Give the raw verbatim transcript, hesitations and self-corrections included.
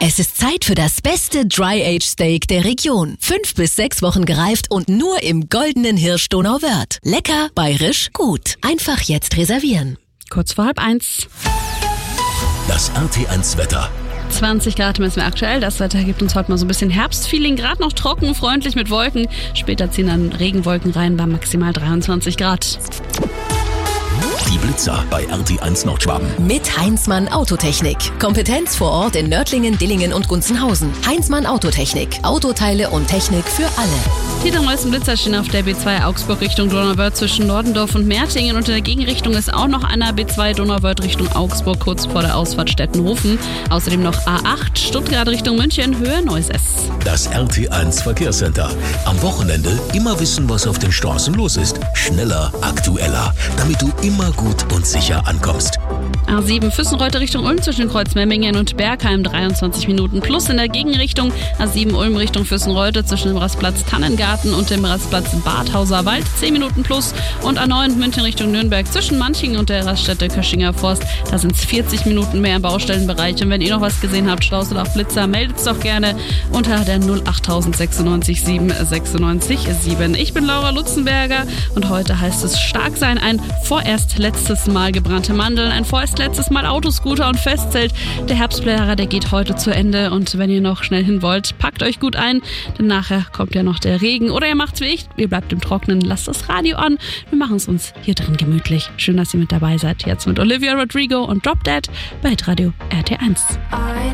Es ist Zeit für das beste Dry-Age-Steak der Region. Fünf bis sechs Wochen gereift und nur im goldenen Hirsch Donauwörth. Lecker, bayerisch, gut. Einfach jetzt reservieren. Kurz vor halb eins. Das R T eins Wetter. zwanzig Grad messen wir aktuell. Das Wetter gibt uns heute mal so ein bisschen Herbstfeeling. Gerade noch trocken, freundlich mit Wolken. Später ziehen dann Regenwolken rein bei maximal dreiundzwanzig Grad. Die Blitzer bei R T eins Nordschwaben. Mit Heinzmann Autotechnik. Kompetenz vor Ort in Nördlingen, Dillingen und Gunzenhausen. Heinzmann Autotechnik. Autoteile und Technik für alle. Die drei neuesten Blitzer stehen auf der B zwei Augsburg Richtung Donauwörth zwischen Nordendorf und Mertingen. Und in der Gegenrichtung ist auch noch einer B zwei Donauwörth Richtung Augsburg kurz vor der Ausfahrt Stettenhofen. Außerdem noch A acht Stuttgart Richtung München, Höhe Neuses. Das R T eins Verkehrscenter. Am Wochenende immer wissen, was auf den Straßen los ist. Schneller, aktueller, damit du immer gut und sicher ankommst. A sieben Füssenreuter Richtung Ulm zwischen Kreuzmemmingen und Bergheim dreiundzwanzig Minuten plus in der Gegenrichtung. A sieben Ulm Richtung Füssenreuter zwischen dem Rastplatz Tannengarten und dem Rastplatz Badhauser Wald zehn Minuten plus. Und A neun München Richtung Nürnberg zwischen Manching und der Raststätte Köschinger Forst. Da sind es vierzig Minuten mehr im Baustellenbereich. Und wenn ihr noch was gesehen habt, Stausel auf Blitzer, meldet es doch gerne unter der null acht sechs neun sieben sechs neun sieben. Ich bin Laura Lutzenberger und heute heißt es stark sein, ein vorerst letztes Mal gebrannte Mandeln, ein vorerst letztes Mal Autoscooter und Festzelt. Der Herbstblärer, der geht heute zu Ende und wenn ihr noch schnell hin wollt, packt euch gut ein, denn nachher kommt ja noch der Regen oder ihr macht's wie ich, ihr bleibt im Trocknen, lasst das Radio an, wir machen es uns hier drin gemütlich. Schön, dass ihr mit dabei seid. Jetzt mit Olivia Rodrigo und Drop Dead bei Radio R T eins.